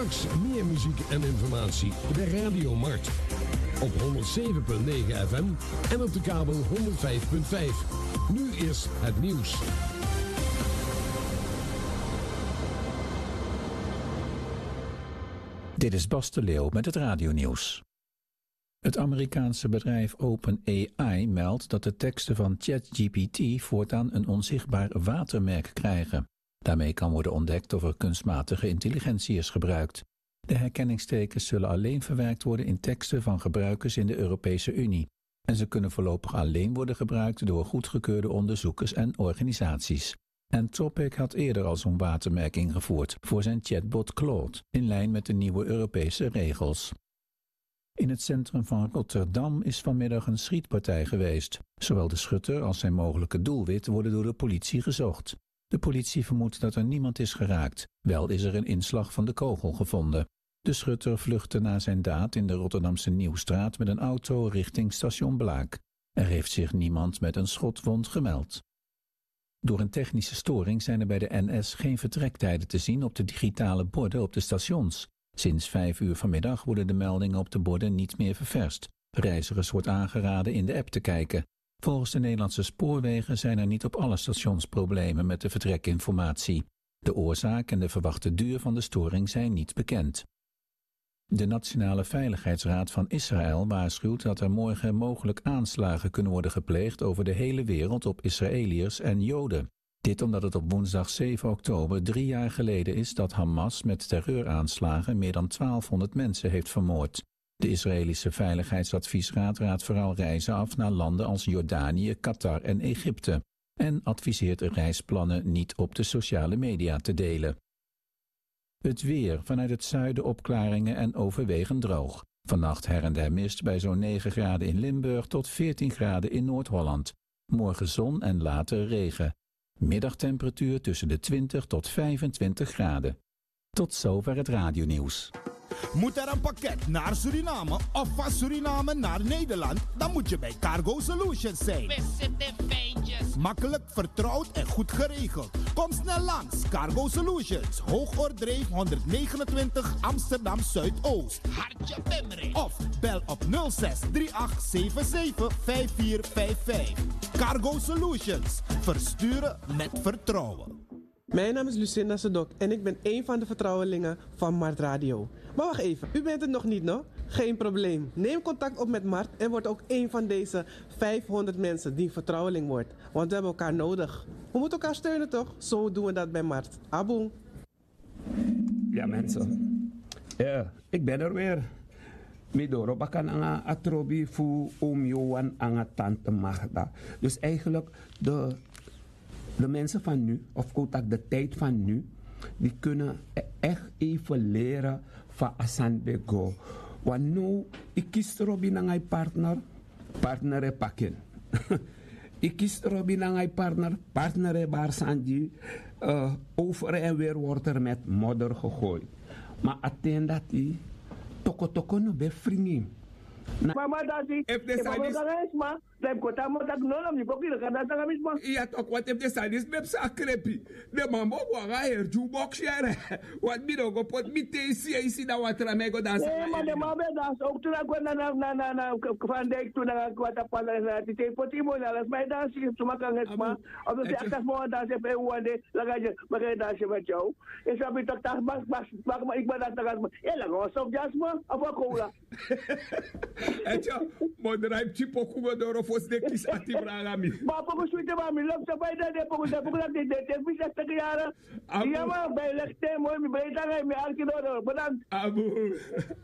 Straks meer muziek en informatie bij Radio Mart. Op 107.9 FM en op de kabel 105.5. Nu is het nieuws. Dit is Bas de Leeuw met het radionieuws. Het Amerikaanse bedrijf OpenAI meldt dat de teksten van ChatGPT voortaan een onzichtbaar watermerk krijgen. Daarmee kan worden ontdekt of er kunstmatige intelligentie is gebruikt. De herkenningstekens zullen alleen verwerkt worden in teksten van gebruikers in de Europese Unie. En ze kunnen voorlopig alleen worden gebruikt door goedgekeurde onderzoekers en organisaties. Anthropic had eerder al zo'n watermerk ingevoerd voor zijn chatbot Claude, in lijn met de nieuwe Europese regels. In het centrum van Rotterdam is vanmiddag een schietpartij geweest. Zowel de schutter als zijn mogelijke doelwit worden door de politie gezocht. De politie vermoedt dat er niemand is geraakt. Wel is er een inslag van de kogel gevonden. De schutter vluchtte na zijn daad in de Rotterdamse Nieuwstraat met een auto richting station Blaak. Er heeft zich niemand met een schotwond gemeld. Door een technische storing zijn er bij de NS geen vertrektijden te zien op de digitale borden op de stations. Sinds 5 uur vanmiddag worden de meldingen op de borden niet meer ververst. Reizigers wordt aangeraden in de app te kijken. Volgens de Nederlandse Spoorwegen zijn er niet op alle stations problemen met de vertrekinformatie. De oorzaak en de verwachte duur van de storing zijn niet bekend. De Nationale Veiligheidsraad van Israël waarschuwt dat er morgen mogelijk aanslagen kunnen worden gepleegd over de hele wereld op Israëliërs en Joden. Dit omdat het op woensdag 7 oktober 3 jaar geleden is dat Hamas met terreuraanslagen meer dan 1200 mensen heeft vermoord. De Israëlische Veiligheidsadviesraad raadt vooral reizen af naar landen als Jordanië, Qatar en Egypte en adviseert reisplannen niet op de sociale media te delen. Het weer, vanuit het zuiden opklaringen en overwegend droog. Vannacht her en der mist bij zo'n 9 graden in Limburg tot 14 graden in Noord-Holland. Morgen zon en later regen. Middagtemperatuur tussen de 20 tot 25 graden. Tot zover het radionieuws. Moet er een pakket naar Suriname of van Suriname naar Nederland? Dan moet je bij Cargo Solutions zijn. Wist de feitjes. Makkelijk, vertrouwd en goed geregeld. Kom snel langs. Cargo Solutions. Hoogoordreef 129 Amsterdam Zuidoost. Hartje Pemre. Of bel op 06 3877 5455. Cargo Solutions. Versturen met vertrouwen. Mijn naam is Lucinda Sedok en ik ben een van de vertrouwelingen van Mart Radio. Maar wacht even, u bent het nog niet, no? Geen probleem. Neem contact op met Mart en word ook een van deze 500 mensen die vertrouweling wordt. Want we hebben elkaar nodig. We moeten elkaar steunen, toch? Zo doen we dat bij Mart. Aboe. Ja, mensen. Ja, ik ben er weer. Midoro bakan anga atrobi fu oom Johan anga tante Magda. Dus eigenlijk de mensen van nu, of ook de tijd van nu, die kunnen echt even leren van Asandego. Want nu, ik kies erop naar een partner pakken. Ik kies erop naar een partner barsanji. Over en weer wordt er met modder gegooid. Maar attend dat die toko no bevringing. Mama dasi, if the sadis ma, dan kota mo tak nolam ni poki kan datang habis ma. Ja toch, wat if the sadis beb sa krepi. De mambo wa her jukebox share. Wat mi go pot mi te si da watra me go dansa. Maar de mambe das ook toen ik na van dek toen ik kwata pala na te poti mo na las mai das si tuma kan het ma. Of de atas mo das e wande lagaje magay das met jou. Is abi tak tas bas ma ik ba datang ma. Ela go so jasma apa kola. Echa, moderaip tipo kugo doro fos de kis ati bragami. Ma poco suite ma mi lop sa pai de poco de visa sta chiara. Io ma bei lekte mo mi bei da mi archi doro. Abu.